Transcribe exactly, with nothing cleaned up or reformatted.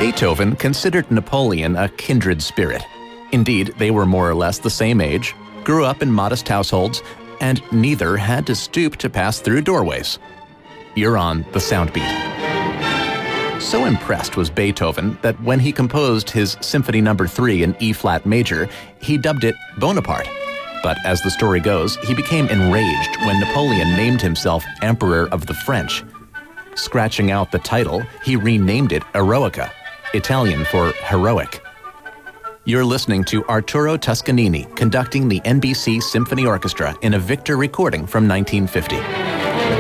Beethoven considered Napoleon a kindred spirit. Indeed, they were more or less the same age, grew up in modest households, and neither had to stoop to pass through doorways. You're on The Soundbeat. So impressed was Beethoven that when he composed his Symphony Number three in E-flat major, he dubbed it Bonaparte. But as the story goes, he became enraged when Napoleon named himself Emperor of the French. Scratching out the title, he renamed it Eroica, Italian for heroic. You're listening to Arturo Toscanini conducting the N B C Symphony Orchestra in a Victor recording from nineteen fifty.